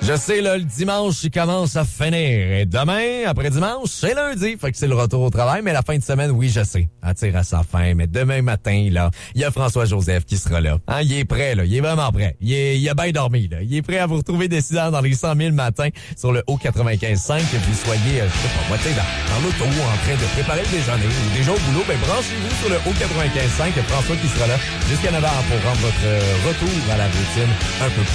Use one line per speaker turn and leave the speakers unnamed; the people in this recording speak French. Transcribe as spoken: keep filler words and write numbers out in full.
Je sais, là, le dimanche, il commence à finir. Et demain, après dimanche, c'est lundi. Fait que c'est le retour au travail. Mais la fin de semaine, oui, je sais, elle tire à sa fin. Mais demain matin, là, il y a François-Joseph qui sera là. Hein, il est prêt, là. Il est vraiment prêt. Il, est, il a bien dormi, là. Il est prêt à vous retrouver décidant dans les cent mille matins sur le haut quatre-vingt-quinze cinq. Que vous soyez, euh, je sais pas, moi, tu sais, dans, dans l'auto, en train de préparer le déjeuner ou déjà au boulot, ben, branchez-vous sur le haut quatre-vingt-quinze cinq. François qui sera là jusqu'à neuf heures pour rendre votre retour à la routine un peu plus